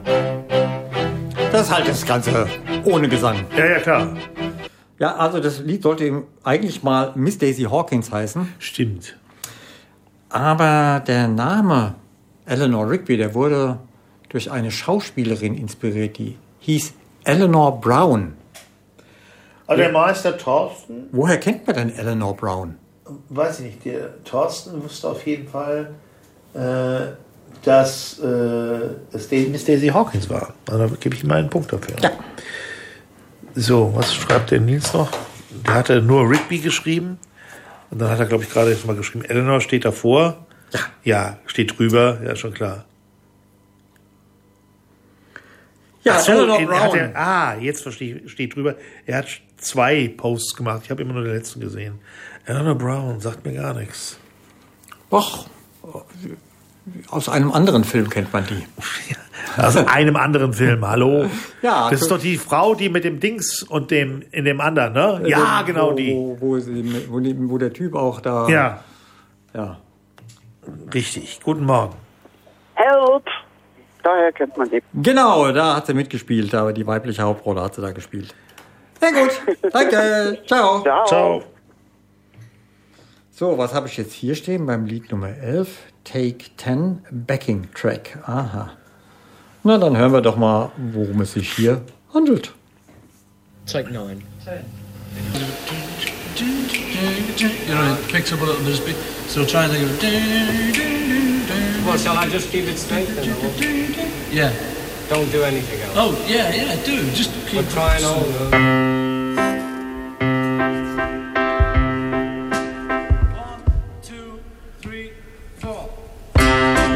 Das ist halt das Ganze ohne Gesang. Ja, klar. Ja, also das Lied sollte eben eigentlich mal Miss Daisy Hawkins heißen. Stimmt. Aber der Name Eleanor Rigby, der wurde durch eine Schauspielerin inspiriert, die hieß Eleanor Brown. Also der Meister Thorsten? Woher kennt man denn Eleanor Brown? Weiß ich nicht. Der Thorsten wusste auf jeden Fall, dass es Miss Daisy Hawkins war. Also da gebe ich ihm einen Punkt dafür. Ja. So, was schreibt der Nils noch? Der hatte nur Rigby geschrieben. Und dann hat er, glaube ich, gerade jetzt mal geschrieben, Eleanor steht davor. Ja. Ja, steht drüber. Ja, schon klar. Ja, so, Eleanor Brown. Jetzt verstehe ich, steht drüber. Er hat 2 Posts gemacht. Ich habe immer nur den letzten gesehen. Eleanor Brown sagt mir gar nichts. Doch, aus einem anderen Film kennt man die. Aus einem anderen Film, hallo? Ja. Das ist doch die Frau, die mit dem Dings und in dem anderen, ne? Ja, genau die. Wo der Typ auch da... Ja. Ja. Richtig. Guten Morgen. Help! Daher kennt man die. Genau, da hat sie mitgespielt, aber die weibliche Hauptrolle hat sie da gespielt. Sehr gut, danke, ciao. Ciao. So, was habe ich jetzt hier stehen beim Lied Nummer 11? Take 10, Backing Track. Aha. Na, dann hören wir doch mal, worum es sich hier handelt. Take 9. You know, it picks up a little bit of speed. So try and think of... Well, shall I just keep it straight then? Yeah. Don't do anything else. Oh, yeah, do. Just keep... We're trying all...